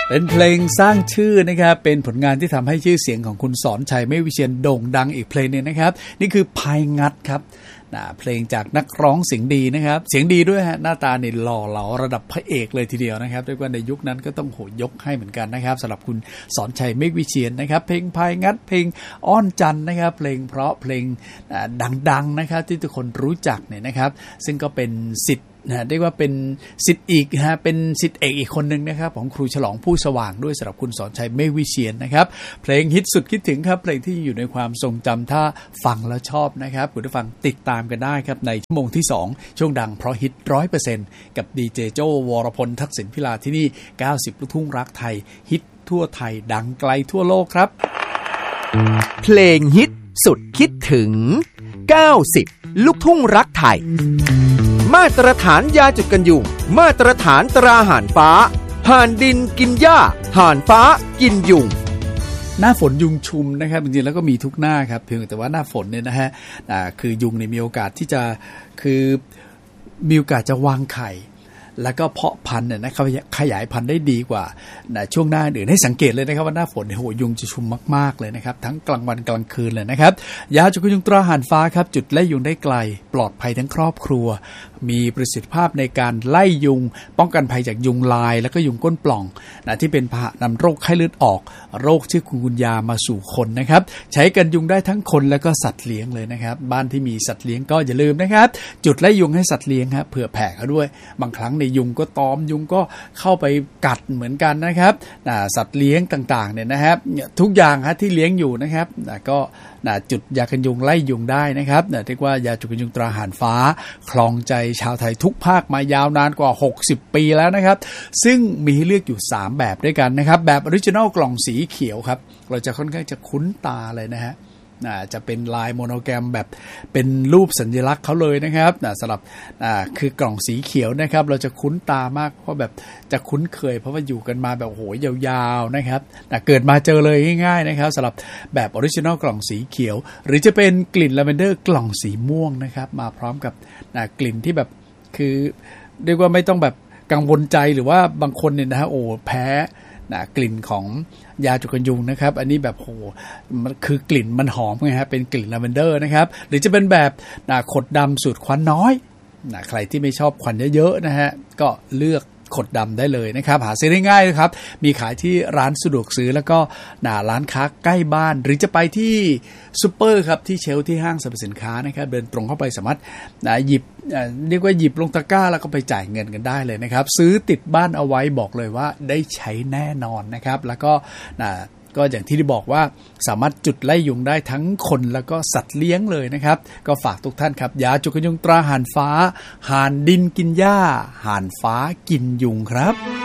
เป็นเพลงสร้างชื่อนะครับเป็นผลงานที่ทำให้ชื่อเสียงของคุณสอนชัยเมฆวิเชียรโด่งดังอีกเพลงนึงนะครับนี่คือพายงัดครับเพลงจากนักร้องเสียงดีนะครับเสียงดีด้วยฮะหน้าตาเนี่ยหล่อเหลาระดับพระเอกเลยทีเดียวนะครับเรียกว่าในยุคนั้นก็ต้องโหยกให้เหมือนกันนะครับสำหรับคุณสอนชัยเมฆวิเชียรนะครับเพลงพายงัดเพลงอ้อนจันนะครับเพลงเพราะเพลงดังๆนะครับที่ทุกคนรู้จักเนี่ยนะครับซึ่งก็เป็นศิษย์เรียกว่าเป็นศิษย์อีกเป็นศิษย์เอกอีกคนนึงนะครับของครูฉลองผู้สว่างด้วยสำหรับคุณสอนชัยเมฆวิเชียรนะครับเพลงฮิตสุดคิดถึงครับเพลงที่อยู่ในความทรงจำถ้าฟังแล้วชอบนะครับคุณผู้ฟังติดตามกันได้ครับในชั่วโมงที่2ช่วงดังเพราะฮิต 100% กับดีเจโจวรพลทักษิณพิลาที่นี่90ลูกทุ่งรักไทยฮิตทั่วไทยดังไกลทั่วโลกครับเพลงฮิตสุดคิดถึง90ลูกทุ่งรักไทยมาตรฐานยาจุดกันยุงมาตรฐานตราห่านฟ้าห่านดินกินหญ้าห่านฟ้ากินยุงหน้าฝนยุงชุมนะครับจริงๆแล้วก็มีทุกหน้าครับเพียงแต่ว่าหน้าฝนเนี่ยนะฮะคือยุงเนี่ยมีโอกาสที่จะคือมีโอกาสจะวางไข่แล้วก็เพาะพันธุ์เนี่ยนะขยายพันธุ์ได้ดีกว่าช่วงหน้าอื่นให้สังเกตเลยนะครับว่าหน้าฝนโหยุงจะชุมมากๆเลยนะครับทั้งกลางวันกลางคืนเลยนะครับยาจุดกันยุงตราห่านฟ้าครับจุดไล่ยุงได้ไกลปลอดภัยทั้งครอบครัวมีประสิทธิภาพในการไล่ยุงป้องกันภัยจากยุงลายแล้วก็ยุงก้นปล่องที่เป็นพาหะนำโรคไข้เลือดออกโรคที่คุณยามาสู่คนนะครับใช้กันยุงได้ทั้งคนแล้วก็สัตว์เลี้ยงเลยนะครับบ้านที่มีสัตว์เลี้ยงก็อย่าลืมนะครับจุดไล่ยุงให้สัตว์เลี้ยงครับเผื่อแผ่เขาด้วยบางครั้งในยุงก็ตอมยุงก็เข้าไปกัดเหมือนกันนะครับสัตว์เลี้ยงต่างๆเนี่ยนะครับทุกอย่างที่เลี้ยงอยู่นะครับก็จุดยากันยุงไล่ยุงได้นะครับเรียกว่ายาจุดกันยุงตราห่านฟ้าครองใจชาวไทยทุกภาคมายาวนานกว่า60ปีแล้วนะครับซึ่งมีให้เลือกอยู่3แบบด้วยกันนะครับแบบออริจินัลกล่องสีเขียวครับเราจะค่อนข้างจะคุ้นตาเลยนะฮะจะเป็นลายโมโนแกรมแบบเป็นรูปสัญลักษณ์เขาเลยนะครับสำหรับคือกล่องสีเขียวนะครับเราจะคุ้นตามากเพราะแบบจะคุ้นเคยเพราะว่าอยู่กันมาแบบโหยาวๆนะครับเกิดมาเจอเลยง่ายๆนะครับสำหรับแบบออริจินัลกล่องสีเขียวหรือจะเป็นกลิ่นลาเวนเดอร์กล่องสีม่วงนะครับมาพร้อมกับกลิ่นที่แบบคือเรียกว่าไม่ต้องแบบกังวลใจหรือว่าบางคนเนี่ยนะฮะแพ้กลิ่นของยาจุดกันยุงนะครับอันนี้แบบมันคือกลิ่นมันหอมไงฮะเป็นกลิ่นลาเวนเดอร์นะครับหรือจะเป็นแบบขดดำสูตรควันน้อยใครที่ไม่ชอบควันเยอะๆนะฮะก็เลือกขดดำได้เลยนะครับหาซื้อได้ง่ายนะครับมีขายที่ร้านสะดวกซื้อแล้วก็ร้านค้าใกล้บ้านหรือจะไปที่ซุปเปอร์ครับที่เชลฟ์ที่ห้างสรรพสินค้านะครับเดินตรงเข้าไปสามารถหยิบเรียกว่าหยิบลงตะกร้าแล้วก็ไปจ่ายเงินกันได้เลยนะครับซื้อติดบ้านเอาไว้บอกเลยว่าได้ใช้แน่นอนนะครับแล้วก็อย่างที่ได้บอกว่าสามารถจุดไล่ยุงได้ทั้งคนแล้วก็สัตว์เลี้ยงเลยนะครับก็ฝากทุกท่านครับยาจุดกันยุงตราห่านฟ้าห่านดินกินหญ้าห่านฟ้ากินยุงครับ